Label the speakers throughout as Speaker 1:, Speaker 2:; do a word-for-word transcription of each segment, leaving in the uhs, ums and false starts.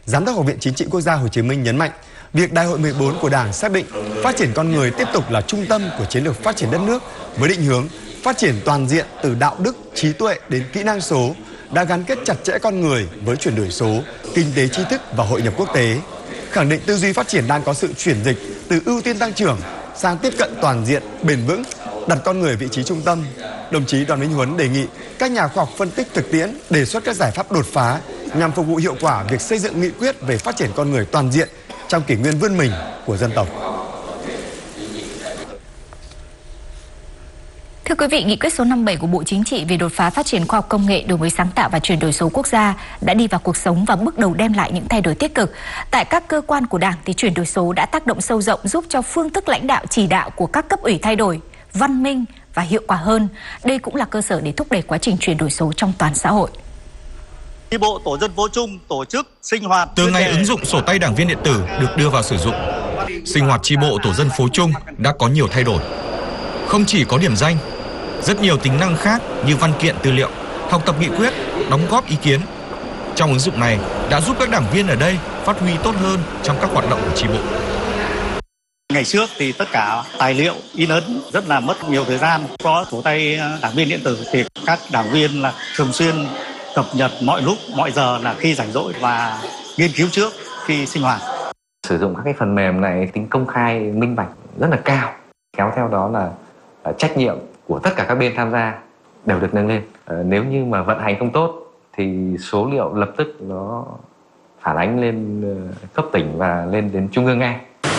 Speaker 1: Giám đốc Học viện Chính trị Quốc gia Hồ Chí Minh nhấn mạnh, việc Đại hội mười bốn của Đảng xác định phát triển con người tiếp tục là trung tâm của chiến lược phát triển đất nước với định hướng phát triển toàn diện từ đạo đức, trí tuệ đến kỹ năng số, đã gắn kết chặt chẽ con người với chuyển đổi số, kinh tế tri thức và hội nhập quốc tế. Khẳng định tư duy phát triển đang có sự chuyển dịch từ ưu tiên tăng trưởng sang tiếp cận toàn diện, bền vững, đặt con người vị trí trung tâm. Đồng chí Đoàn Minh Huấn đề nghị các nhà khoa học phân tích thực tiễn, đề xuất các giải pháp đột phá nhằm phục vụ hiệu quả việc xây dựng nghị quyết về phát triển con người toàn diện trong kỷ nguyên vươn mình của dân tộc.
Speaker 2: Thưa quý vị, nghị quyết số năm mươi bảy của Bộ Chính trị về đột phá phát triển khoa học công nghệ, đổi mới sáng tạo và chuyển đổi số quốc gia đã đi vào cuộc sống và bước đầu đem lại những thay đổi tích cực. Tại các cơ quan của Đảng thì chuyển đổi số đã tác động sâu rộng, giúp cho phương thức lãnh đạo chỉ đạo của các cấp ủy thay đổi, văn minh và hiệu quả hơn. Đây cũng là cơ sở để thúc đẩy quá trình chuyển đổi số trong toàn xã hội.
Speaker 3: Chi bộ tổ dân phố chung tổ chức sinh hoạt.
Speaker 4: Từ ngày ứng dụng sổ tay đảng viên điện tử được đưa vào sử dụng, sinh hoạt chi bộ tổ dân phố chung đã có nhiều thay đổi. Không chỉ có điểm danh, rất nhiều tính năng khác như văn kiện tư liệu, học tập nghị quyết, đóng góp ý kiến. Trong ứng dụng này đã giúp các đảng viên ở đây phát huy tốt hơn trong các hoạt động của chi bộ.
Speaker 3: Ngày trước thì tất cả tài liệu in ấn rất là mất nhiều thời gian. Có sổ tay đảng viên điện tử thì các đảng viên là thường xuyên cập nhật mọi lúc, mọi giờ là khi rảnh rỗi và nghiên cứu trước khi sinh hoạt.
Speaker 5: Sử dụng các cái phần mềm này tính công khai, minh bạch rất là cao. Kéo theo đó là trách nhiệm của tất cả các bên tham gia đều được nâng lên. À, nếu như mà vận hành không tốt thì số liệu lập tức nó phản ánh lên cấp tỉnh và lên đến trung ương ngay.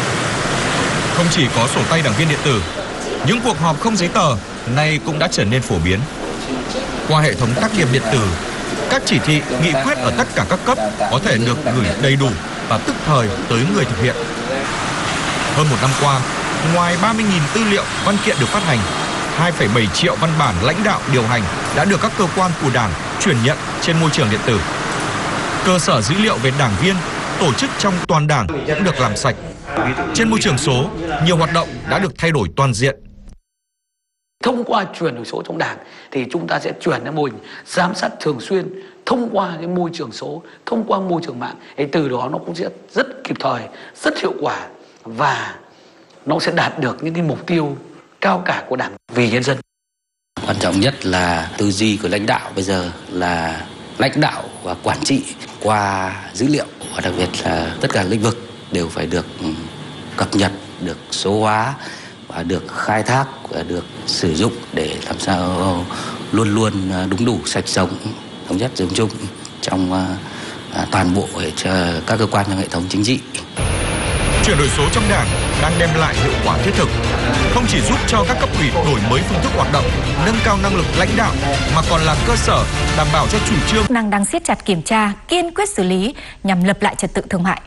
Speaker 4: Không chỉ có sổ tay đảng viên điện tử, những cuộc họp không giấy tờ nay cũng đã trở nên phổ biến. Qua hệ thống tác nghiệp điện tử, các chỉ thị, nghị quyết ở tất cả các cấp có thể được gửi đầy đủ và tức thời tới người thực hiện. Hơn một năm qua, ngoài ba mươi nghìn tư liệu văn kiện được phát hành, hai phẩy bảy triệu văn bản lãnh đạo điều hành đã được các cơ quan của Đảng chuyển nhận trên môi trường điện tử. Cơ sở dữ liệu về đảng viên, tổ chức trong toàn Đảng cũng được làm sạch. Trên môi trường số, nhiều hoạt động đã được thay đổi toàn diện.
Speaker 6: Thông qua chuyển đổi số trong Đảng thì chúng ta sẽ chuyển sang mô hình giám sát thường xuyên thông qua cái môi trường số, thông qua môi trường mạng. Thì từ đó nó cũng sẽ rất kịp thời, rất hiệu quả và nó sẽ đạt được những cái mục tiêu cao cả của Đảng vì nhân dân.
Speaker 7: Quan trọng nhất là tư duy của lãnh đạo bây giờ là lãnh đạo và quản trị qua dữ liệu, và đặc biệt là tất cả lĩnh vực đều phải được cập nhật, được số hóa và được khai thác và được sử dụng để làm sao luôn luôn đúng đủ, sạch sống, thống nhất dùng chung trong toàn bộ cho các cơ quan trong hệ thống chính trị.
Speaker 4: Chuyển đổi số trong Đảng đang đem lại hiệu quả thiết thực, không chỉ giúp cho các cấp ủy đổi mới phương thức hoạt động, nâng cao năng lực lãnh đạo, mà còn là cơ sở đảm bảo cho chủ trương
Speaker 2: năng đang siết chặt kiểm tra, kiên quyết xử lý nhằm lập lại trật tự thương mại.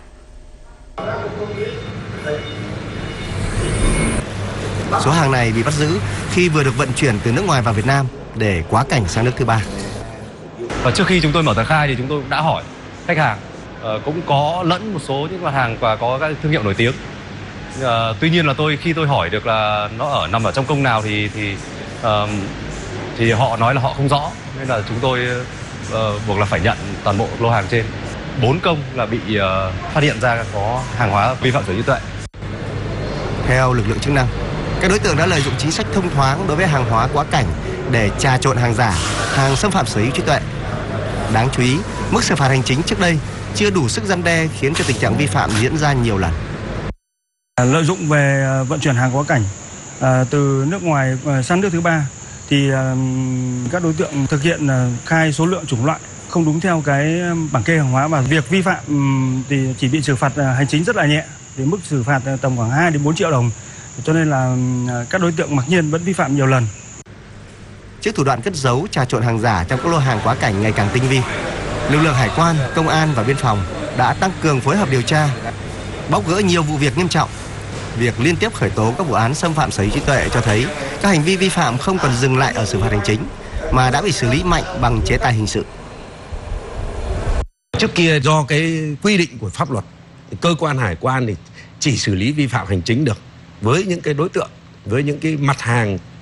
Speaker 8: Số hàng này bị bắt giữ khi vừa được vận chuyển từ nước ngoài vào Việt Nam để quá cảnh sang nước thứ ba.
Speaker 9: Và trước khi chúng tôi mở tờ khai thì chúng tôi cũng đã hỏi khách hàng, uh, cũng có lẫn một số những mặt hàng và có các thương hiệu nổi tiếng. Uh, tuy nhiên là tôi khi tôi hỏi được là nó ở nằm ở trong công nào thì thì uh, thì họ nói là họ không rõ, nên là chúng tôi uh, buộc là phải nhận toàn bộ lô hàng trên. Bốn công là bị uh, phát hiện ra có hàng hóa vi phạm sở hữu trí tuệ.
Speaker 8: Theo lực lượng chức năng, các đối tượng đã lợi dụng chính sách thông thoáng đối với hàng hóa quá cảnh để trà trộn hàng giả, hàng xâm phạm sở hữu trí tuệ. Đáng chú ý, mức xử phạt hành chính trước đây chưa đủ sức răn đe, khiến cho tình trạng vi phạm diễn ra nhiều lần.
Speaker 10: Lợi dụng về vận chuyển hàng quá cảnh à, từ nước ngoài sang nước thứ ba thì à, các đối tượng thực hiện à, khai số lượng, chủng loại không đúng theo cái bảng kê hàng hóa, và việc vi phạm um, thì chỉ bị xử phạt hành chính rất là nhẹ, thì mức xử phạt tầm khoảng hai đến bốn triệu đồng. Cho nên là các đối tượng mặc nhiên vẫn vi phạm nhiều lần.
Speaker 8: Trước thủ đoạn cất giấu, trà trộn hàng giả trong các lô hàng quá cảnh ngày càng tinh vi, lực lượng hải quan, công an và biên phòng đã tăng cường phối hợp điều tra, bóc gỡ nhiều vụ việc nghiêm trọng. Việc liên tiếp khởi tố các vụ án xâm phạm sở hữu trí tuệ cho thấy các hành vi vi phạm không còn dừng lại ở xử phạt hành chính mà đã bị xử lý mạnh bằng chế tài hình sự.
Speaker 11: Trước kia do cái quy định của pháp luật, cơ quan hải quan thì chỉ xử lý vi phạm hành chính được với những cái đối tượng, với những cái mặt hàng